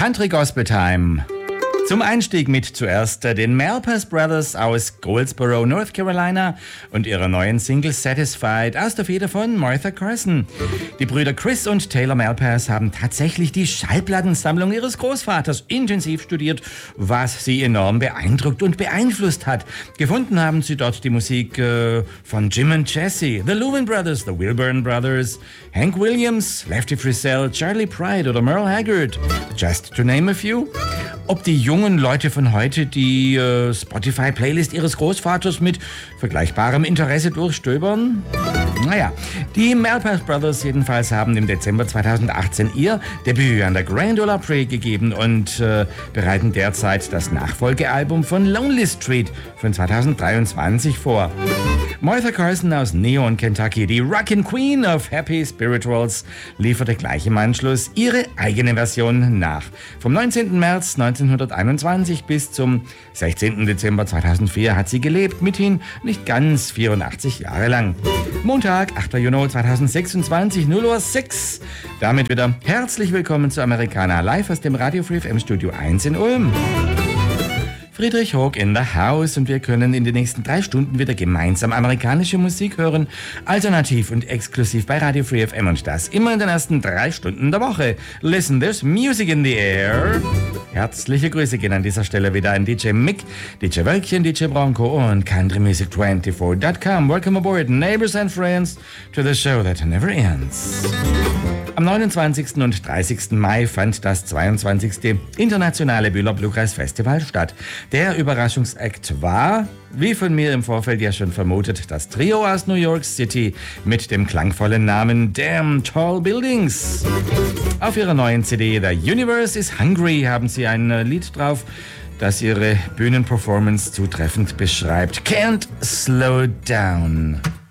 Country Gospel Time. Zum Einstieg mit zuerst den Malpass Brothers aus Goldsboro, North Carolina und ihrer neuen Single Satisfied aus der Feder von Martha Carson. Die Brüder Chris und Taylor Malpass haben tatsächlich die Schallplattensammlung ihres Großvaters intensiv studiert, was sie enorm beeindruckt und beeinflusst hat. Gefunden haben sie dort die Musik von Jim and Jesse, The Louvin Brothers, The Wilburn Brothers, Hank Williams, Lefty Frizzell, Charlie Pride oder Merle Haggard, just to name a few. Ob die jungen Leute von heute die Spotify-Playlist ihres Großvaters mit vergleichbarem Interesse durchstöbern? Naja, die Malpass Brothers jedenfalls haben im Dezember 2018 ihr Debüt an der Grand Ole Opry gegeben und bereiten derzeit das Nachfolgealbum von Lonely Street von 2023 vor. Martha Carson aus Neon, Kentucky, die Rockin' Queen of Happy Spirituals, lieferte gleich im Anschluss ihre eigene Version nach. Vom 19. März 1921 bis zum 16. Dezember 2004 hat sie gelebt, mithin nicht ganz 84 Jahre lang. Montag, 8. Juni 2026, 0:06 Uhr. Damit wieder herzlich willkommen zu Americana live aus dem Radio Free FM Studio 1 in Ulm. Friedrich Hog in the house und wir können in den nächsten 3 Stunden wieder gemeinsam amerikanische Musik hören, alternativ und exklusiv bei Radio Free FM und das immer in den ersten 3 Stunden der Woche. Listen, there's music in the air. Herzliche Grüße gehen an dieser Stelle wieder an DJ Mick, DJ Wölkchen, DJ Bronco und countrymusic24.com. Welcome aboard, neighbors and friends, to the show that never ends. Am 29. und 30. Mai fand das 22. Internationale Bühler Bluegrass Festival statt. Der Überraschungsakt war, wie von mir im Vorfeld ja schon vermutet, das Trio aus New York City mit dem klangvollen Namen Damn Tall Buildings. Auf ihrer neuen CD The Universe is Hungry haben sie ein Lied drauf, das ihre Bühnenperformance zutreffend beschreibt. Can't Slow Down.